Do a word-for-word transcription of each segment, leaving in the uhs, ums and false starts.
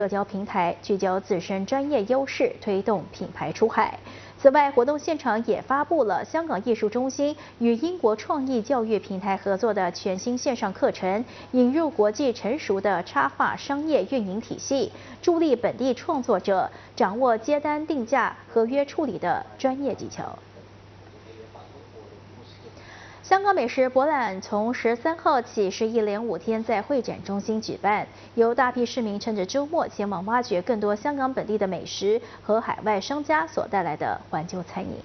社交平台聚焦自身专业优势，推动品牌出海。此外，活动现场也发布了香港艺术中心与英国创意教育平台合作的全新线上课程，引入国际成熟的插画商业运营体系，助力本地创作者掌握接单定价、合约处理的专业技巧。 香港美食博览从十三号起是一连五天在会展中心举办，由大批市民趁着周末前往挖掘更多香港本地的美食和海外商家所带来的环球餐饮。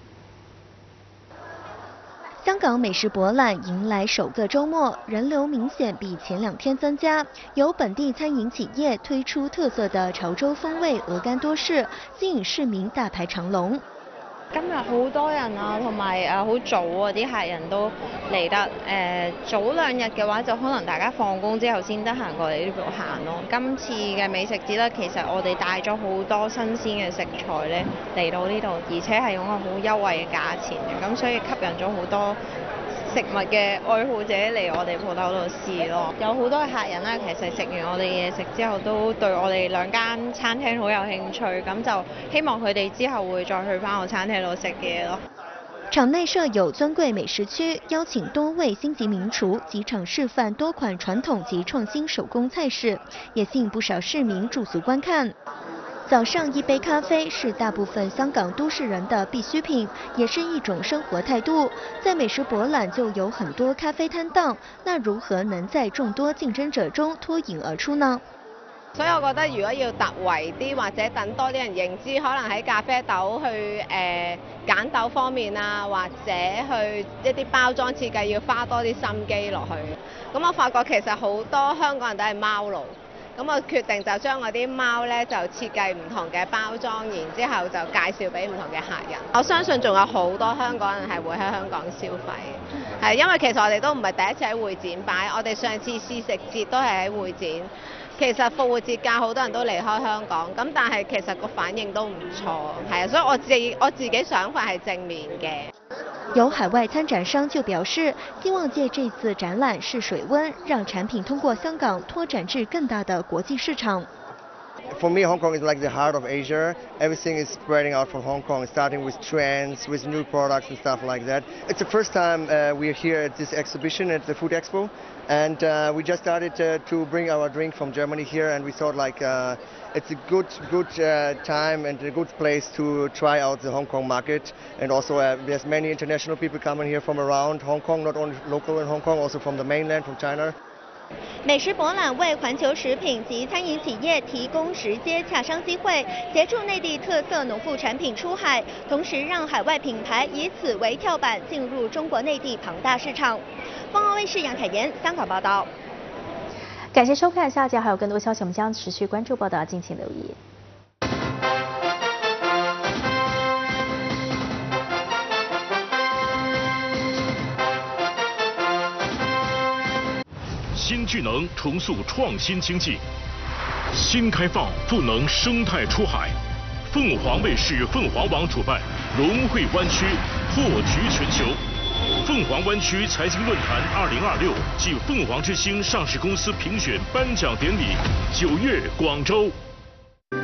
香港美食博览迎来首个周末，人流明显比前两天增加。由本地餐饮企业推出特色的潮州风味鹅肝多士，吸引市民大排長龍。 今日好多人啊，同埋誒好早啊，啲客人都嚟得誒、呃、早兩日嘅話，就可能大家放工之後先得閒過嚟呢度行咯。今次嘅美食節咧，其實我哋帶咗好多新鮮嘅食材咧嚟到呢度，而且係用一個好優惠嘅價錢嘅，咁所以吸引咗好多食物嘅愛好者嚟我哋鋪頭度試咯。有好多嘅客人咧，其實食完我哋嘢食之後，都對我哋兩間餐廳好有興趣，咁就希望佢哋之後會再去翻我餐廳度食嘢咯。 場內設有尊貴美食區，邀請多位星級名廚即場示範多款傳統及創新手工菜式，也吸引不少市民駐足觀看。 早上一杯咖啡是大部分香港都市人的必需品，也是一種生活態度。在美食博覽就有很多咖啡攤檔，那如何能在眾多競爭者中脫穎而出呢？ 所以我覺得如果要突圍啲或者等多啲人認知，可能喺咖啡豆去誒揀、呃、豆方面啊，或者去一啲包裝設計要花多啲心機落去。咁我發覺其實好多香港人都係貓奴。 咁我決定就將我啲貓咧就設計唔同嘅包裝，然之後就介紹俾唔同嘅客人。我相信仲有好多香港人係會喺香港消費，係因為其實我哋都唔係第一次喺會展擺，我哋上次試食節都係喺會展。其實復活節假好多人都離開香港，咁但係其實個反應都唔錯，係啊，所以我自己我自己想法係正面嘅。 有海外參展商就表示，希望借這次展覽試水溫，讓產品通過香港拓展至更大的國際市場。 For me, Hong Kong is like the heart of Asia. Everything is spreading out from Hong Kong, starting with trends, with new products and stuff like that. It's the first time uh, we're here at this exhibition at the Food Expo, and uh, we just started uh, to bring our drink from Germany here, and we thought like uh, it's a good, good uh, time and a good place to try out the Hong Kong market. And also, uh, there's many international people coming here from around Hong Kong, not only local in Hong Kong, also from the mainland, from China. 美食博覽為環球食品及餐飲企業提供直接洽商機會，協助內地特色農副產品出海，同時讓海外品牌以此為跳板進入中國內地龐大市場。鳳凰衛視楊凱妍香港報道。 感謝收看，下集還有更多消息，我們將持續關注報道，敬請留意。 新智能重塑創新經濟，新開放賦能生態出海。鳳凰衛視鳳凰網主辦龍匯灣區破局全球，鳳凰灣區財經論壇二零二六暨鳳凰之星上市公司評選頒獎典禮，九月廣州。